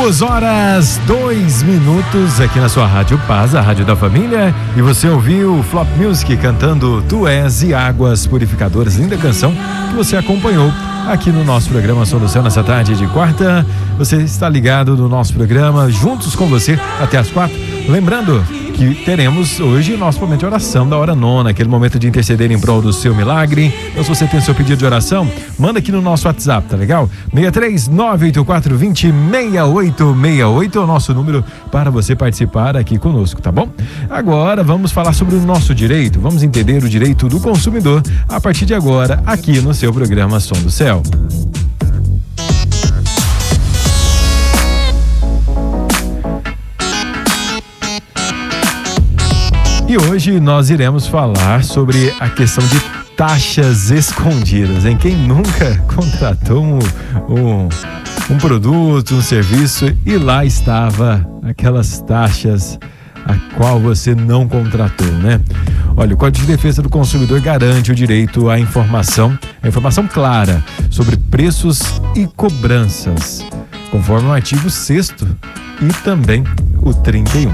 2h02 aqui na sua Rádio Paz, a Rádio da Família. E você ouviu Flop Music cantando Tu És e Águas Purificadoras. Linda canção que você acompanhou aqui no nosso programa Som do Céu nessa tarde de quarta. Você está ligado no nosso programa, juntos com você até as 4. Lembrando que teremos hoje o nosso momento de oração da hora nona, aquele momento de interceder em prol do seu milagre. Então, se você tem seu pedido de oração, manda aqui no nosso WhatsApp, tá legal? 63984206868 é o nosso número para você participar aqui conosco, tá bom? Agora vamos falar sobre o nosso direito, vamos entender o direito do consumidor a partir de agora, aqui no seu programa Som do Céu. E hoje nós iremos falar sobre a questão de taxas escondidas, em quem nunca contratou um produto, um serviço e lá estava aquelas taxas a qual você não contratou, né? Olha, o Código de Defesa do Consumidor garante o direito à informação, a informação clara sobre preços e cobranças, conforme o artigo 6º e também o 31.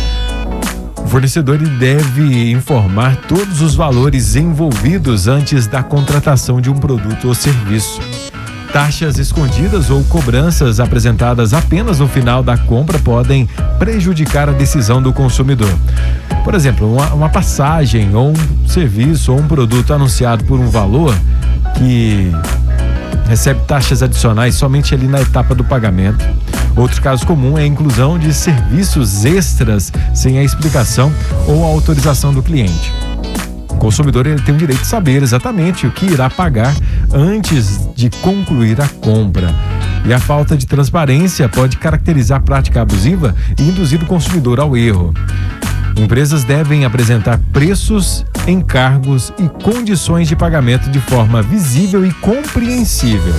O fornecedor deve informar todos os valores envolvidos antes da contratação de um produto ou serviço. Taxas escondidas ou cobranças apresentadas apenas no final da compra podem prejudicar a decisão do consumidor. Por exemplo, uma passagem ou um serviço ou um produto anunciado por um valor que recebe taxas adicionais somente ali na etapa do pagamento. Outro caso comum é a inclusão de serviços extras sem a explicação ou a autorização do cliente. O consumidor ele tem o direito de saber exatamente o que irá pagar antes de concluir a compra. E a falta de transparência pode caracterizar a prática abusiva e induzir o consumidor ao erro. Empresas devem apresentar preços, encargos e condições de pagamento de forma visível e compreensível.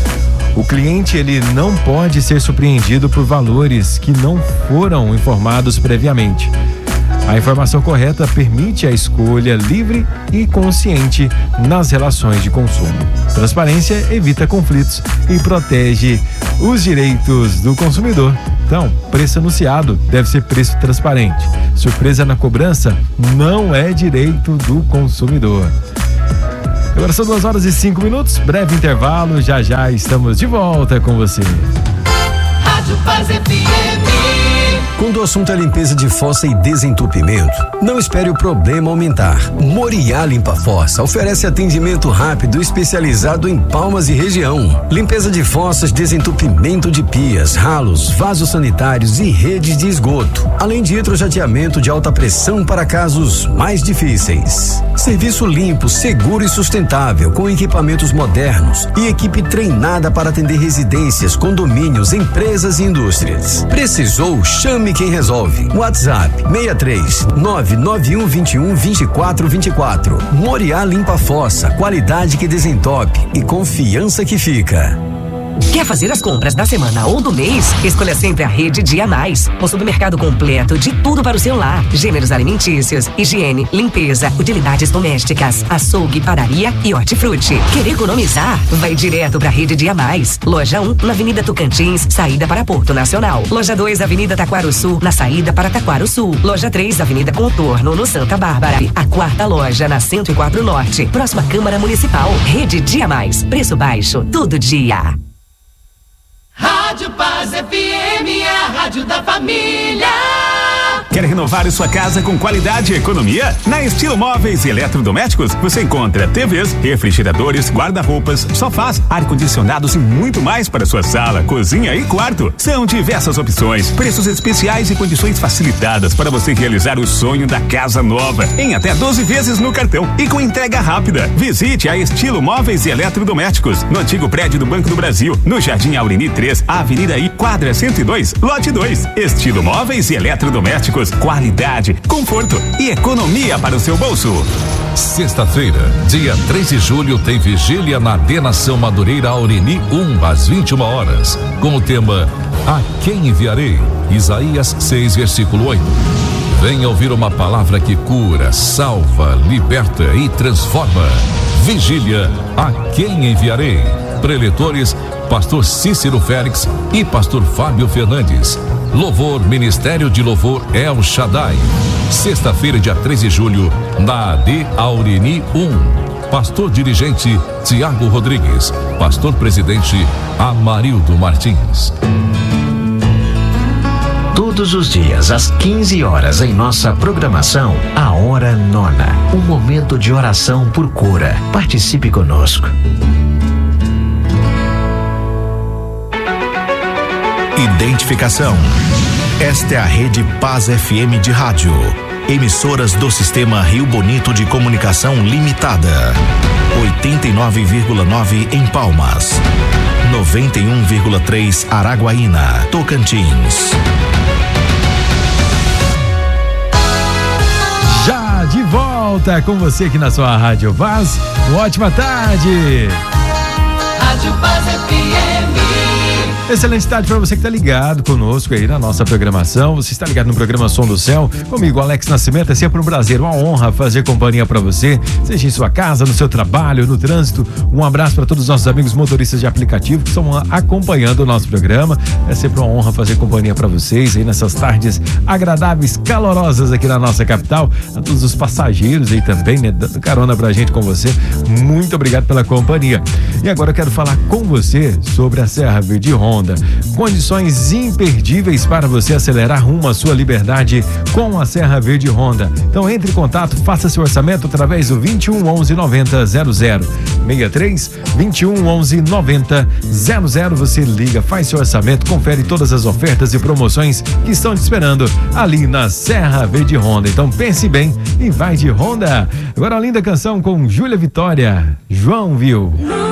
O cliente ele não pode ser surpreendido por valores que não foram informados previamente. A informação correta permite a escolha livre e consciente nas relações de consumo. Transparência evita conflitos e protege os direitos do consumidor. Então, preço anunciado deve ser preço transparente. Surpresa na cobrança não é direito do consumidor. Agora são 2h05, breve intervalo, já estamos de volta com você. Rádio Paz FM. Quando o assunto é limpeza de fossa e desentupimento, não espere o problema aumentar. Moriá Limpa Fossa oferece atendimento rápido especializado em Palmas e região. Limpeza de fossas, desentupimento de pias, ralos, vasos sanitários e redes de esgoto. Além de hidrojateamento de alta pressão para casos mais difíceis. Serviço limpo, seguro e sustentável, com equipamentos modernos e equipe treinada para atender residências, condomínios, empresas e indústrias. Precisou? Chame quem resolve. WhatsApp 63991212424. Moriá Limpa Fossa, qualidade que desentope e confiança que fica. Quer fazer as compras da semana ou do mês? Escolha sempre a Rede Dia Mais. O supermercado completo de tudo para o seu lar. Gêneros alimentícios, higiene, limpeza, utilidades domésticas, açougue, padaria e hortifruti. Quer economizar? Vai direto para a Rede Dia Mais. Loja 1, na Avenida Tocantins, saída para Porto Nacional. Loja 2, Avenida Taquaro Sul, na saída para Taquaro Sul. Loja 3, Avenida Contorno, no Santa Bárbara. A quarta loja, na 104 Norte, próxima Câmara Municipal. Rede Dia Mais. Preço baixo, todo dia. Rádio Paz FM, a rádio da família. Quer renovar sua casa com qualidade e economia? Na Estilo Móveis e Eletrodomésticos você encontra TVs, refrigeradores, guarda-roupas, sofás, ar-condicionados e muito mais para sua sala, cozinha e quarto. São diversas opções, preços especiais e condições facilitadas para você realizar o sonho da casa nova em até 12 vezes no cartão e com entrega rápida. Visite a Estilo Móveis e Eletrodomésticos no antigo prédio do Banco do Brasil, no Jardim Aureni 3, Avenida I, quadra 102, lote 2. Estilo Móveis e Eletrodomésticos. Qualidade, conforto e economia para o seu bolso. Sexta-feira, dia 3 de julho, tem vigília na Aldenação Madureira Aureni 1, às 21 horas, com o tema A Quem Enviarei? Isaías 6, versículo 8. Venha ouvir uma palavra que cura, salva, liberta e transforma. Vigília A Quem Enviarei? Preletores pastor Cícero Félix e pastor Fábio Fernandes. Louvor, Ministério de Louvor El Shaddai. Sexta-feira, dia 13 de julho, na AD Aureni 1. Pastor dirigente Tiago Rodrigues. Pastor presidente Amarildo Martins. Todos os dias, às 15 horas, em nossa programação, a Hora Nona. Um momento de oração por cura. Participe conosco. Identificação. Esta é a Rede Paz FM de rádio. Emissoras do Sistema Rio Bonito de Comunicação Limitada. 89,9 em Palmas. 91,3 Araguaína, Tocantins. Já de volta com você aqui na sua Rádio Paz. Uma ótima tarde. Rádio Paz FM. Excelente tarde para você que está ligado conosco aí na nossa programação. Você está ligado no programa Som do Céu, comigo, Alex Nascimento. É sempre um prazer, uma honra fazer companhia para você, seja em sua casa, no seu trabalho, no trânsito. Um abraço para todos os nossos amigos motoristas de aplicativo que estão acompanhando o nosso programa. É sempre uma honra fazer companhia para vocês aí nessas tardes agradáveis, calorosas aqui na nossa capital. A todos os passageiros aí também, né, dando carona pra gente com você. Muito obrigado pela companhia. E agora eu quero falar com você sobre a Serra Verde Honda. Condições imperdíveis para você acelerar rumo à sua liberdade com a Serra Verde Honda. Então entre em contato, faça seu orçamento através do 21 11 90 00 63 21 11 90 00. Você liga, faz seu orçamento, confere todas as ofertas e promoções que estão te esperando ali na Serra Verde Honda. Então pense bem e vai de Honda. Agora uma linda canção com Júlia Vitória, João Viu.